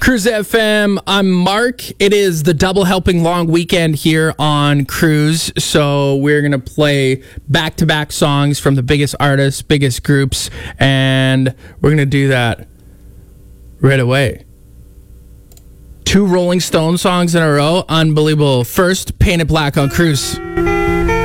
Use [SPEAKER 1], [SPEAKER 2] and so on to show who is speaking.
[SPEAKER 1] Cruise FM, I'm Mark. It is the double helping long weekend here on Cruise. So we're going to play back-to-back songs from the biggest artists, biggest groups, and we're going to do that right away. 2 Rolling Stone songs in a row. Unbelievable. First, Paint It Black on Cruise.